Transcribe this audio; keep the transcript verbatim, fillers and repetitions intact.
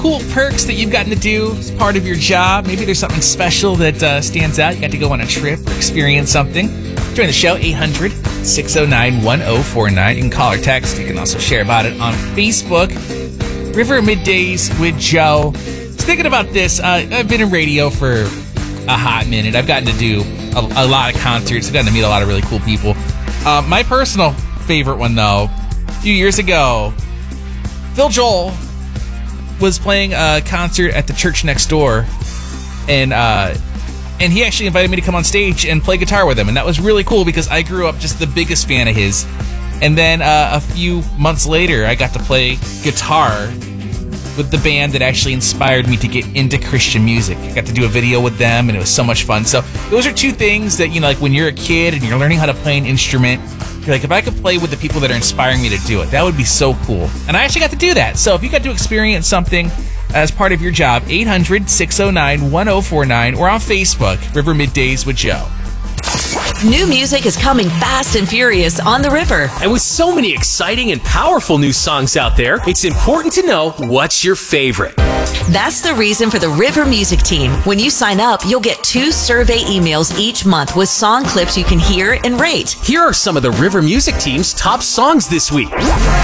cool perks that you've gotten to do as part of your job. Maybe there's something special that uh, stands out. You got to go on a trip or experience something. Join the show, eight hundred, six oh nine, one oh four nine. You can call or text. You can also share about it on Facebook. River Middays with Joe. I was thinking about this. Uh, I've been in radio for a hot minute. I've gotten to do a, a lot of concerts. I've gotten to meet a lot of really cool people. Uh, my personal favorite one, though, a few years ago, Phil Joel was playing a concert at the church next door, and uh, and he actually invited me to come on stage and play guitar with him, and that was really cool because I grew up just the biggest fan of his. And then uh, a few months later, I got to play guitar with the band that actually inspired me to get into Christian music. I got to do a video with them, and it was so much fun. So those are two things that, you know, like when you're a kid and you're learning how to play an instrument, you're like, if I could play with the people that are inspiring me to do it, that would be so cool. And I actually got to do that. So if you got to experience something as part of your job, eight hundred, six oh nine, one oh four nine, or on Facebook, River Middays with Joe. New music is coming fast and furious on the River. And with so many exciting and powerful new songs out there, it's important to know what's your favorite. That's the reason for the River Music Team. When you sign up, you'll get two survey emails each month with song clips you can hear and rate. Here are some of the River Music Team's top songs this week.